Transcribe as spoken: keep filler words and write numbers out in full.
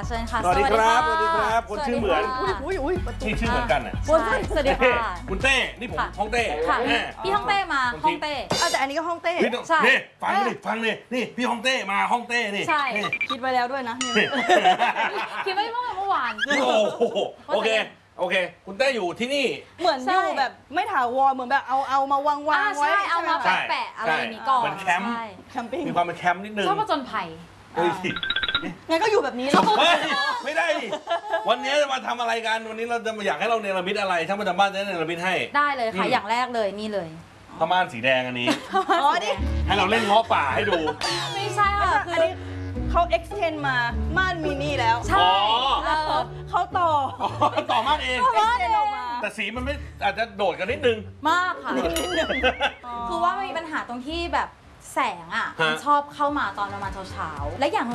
เชิญค่ะสวัสดีครับสวัสดีครับคนชื่อเหมือนอุ้ยอุ้ยชื่อชื่อเหมือนกันอ่ะสวัสดีค่ะคุณเต้นี่ผมฮ่องเต้ค่ะพี่ฮ่องเต้มาฮ่องเต้แต่อันนี้ก็ฮ่องเต้ใช่นี่ฟังดิฟังดินี่พี่ฮ่องเต้มาฮ่องเต้นี่ใช่คิดไว้แล้วด้วยนะคิดว่าเมื่อเมื่อวานโอ้โหโอเคโอเค คุณเต้อยู่ที่นี่เหมือนอยู่แบบไม่ถาวรเหมือนแบบเอาเอามาวางวางไว้ใช่เอามาใช่แปะๆอะไรอย่างนี้ก่อนเหมือนแคมป์ใช่แคมปิ้งมีความเป็นแคมป์นิดนึงชอบผจญภัยเฮ้ยงั้นก็อยู่แบบนี้แล้วเฮ้ยไม่ได้ดิวันนี้จะมาทำอะไรกันวันนี้เราจะมาอยากให้เราเนรมิตอะไรช่างประจำบ้านจะเนรมิตให้ได้เลยค่ะอืมอย่างแรกเลยนี่เลยผ้าม่านสีแดงอันนี้อ๋อนี่ให้เราเล่นเงาะป่าให้ดูไม่ใช่ค่ะคือันอนี้เขา extend มาม่านมินิแล้วใช่อ๋อเออเขาต่ออ๋อต่อม่านเอง extend ออกมาแต่สีมันไม่อาจจะโดดกันนิดนึงมากค่ะ คือว่ามันมีปัญหาตรงที่แบบแสงอ่ะฮะมันชอบเข้ามาตอนประมาณเช้าๆและอย่าง